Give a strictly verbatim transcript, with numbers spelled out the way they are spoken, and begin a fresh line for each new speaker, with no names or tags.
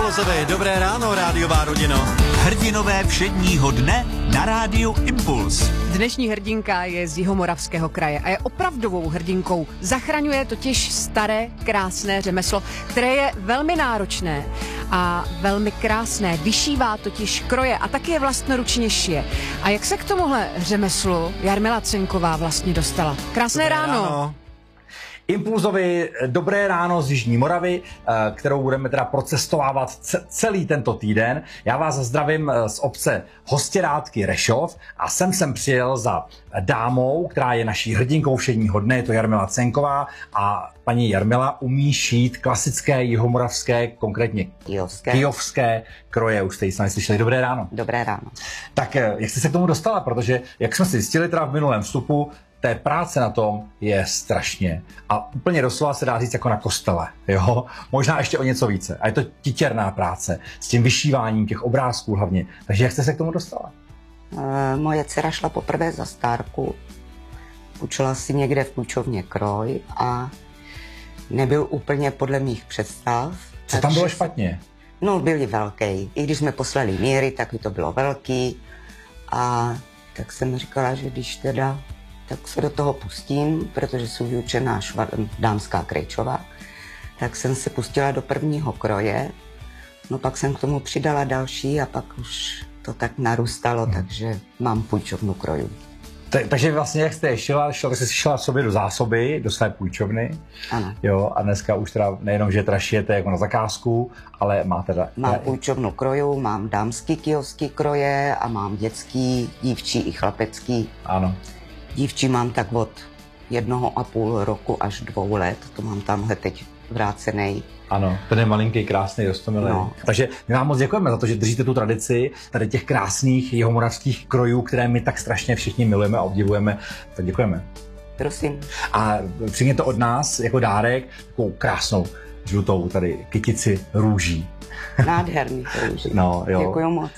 Impulzovi, dobré ráno, rádiová rodino.
Hrdinové všedního dne na rádiu Impuls.
Dnešní hrdinka je z Jihomoravského kraje a je opravdovou hrdinkou. Zachraňuje totiž staré, krásné řemeslo, které je velmi náročné a velmi krásné. Vyšívá totiž kroje a taky je vlastnoručně šije. A jak se k tomuhle řemeslu Jarmila Cenková vlastně dostala? Krásné
Dobré
ráno.
ráno.
Impulzovi dobré ráno z Jižní Moravy, kterou budeme teda procestovávat celý tento týden. Já vás zdravím z obce Hostěrádky Rešov a sem jsem přijel za dámou, která je naší hrdinkou všedního dne, je to Jarmila Cenková a paní Jarmila umí šít klasické jihomoravské, konkrétně
Kyjovské.
kyjovské kroje. Už jste ji snad slyšeli. Dobré ráno.
Dobré ráno.
Tak jak jste se k tomu dostala? Protože, jak jsme si zjistili teda v minulém vstupu, té práce na tom je strašně. A úplně doslova se dá říct jako na kostele. Jo? Možná ještě o něco více. A je to titěrná práce s tím vyšíváním těch obrázků hlavně. Takže jak jste se k tomu dostala?
E, moje dcera šla poprvé za stárku. Učila si někde v půjčovně kroj a nebyl úplně podle mých představ.
Co tam bylo špatně?
No, byly velký. I když jsme poslali míry, tak to bylo velký. A tak jsem říkala, že když teda tak se do toho pustím, protože jsem vyučená šva, dámská krejčová, tak jsem se pustila do prvního kroje, no pak jsem k tomu přidala další a pak už to tak narůstalo, hmm. takže mám půjčovnu krojů.
Takže vlastně jak jste je šila, šla, jste si šila sobě do zásoby, do své půjčovny.
Ano.
Jo, a dneska už teda nejenom, že teda šijete jako na zakázku, ale máte teda...
Mám půjčovnu krojů, mám dámský kyjovský kroje a mám dětský, dívčí i chlapecký.
Ano.
Dívčí mám tak od jednoho a půl roku až dvou let, to mám tamhle teď vrácený.
Ano, ten je malinký, krásný, rostomilý. No. Takže my vám moc děkujeme za to, že držíte tu tradici tady těch krásných jihomoravských krojů, které my tak strašně všichni milujeme a obdivujeme. Tak děkujeme.
Prosím.
A přijměte od nás jako dárek takovou krásnou žlutou tady kytici růží.
Nádherný to růží.
No, jo.
Děkuju moc.